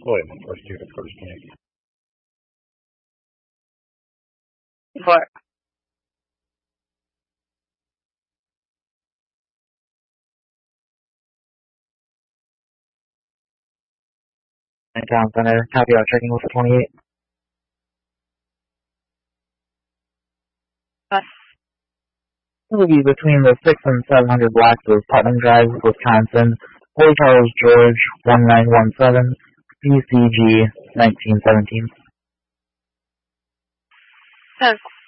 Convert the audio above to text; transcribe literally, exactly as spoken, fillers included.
William, first two to first Nick. Four. And Town Center, copy out, checking with the twenty-eight. Bus. It will be between the six and seven hundred blocks of Putnam Drive, Wisconsin, Holy Charles George, one nine one seven, B C G, nineteen seventeen. Ten.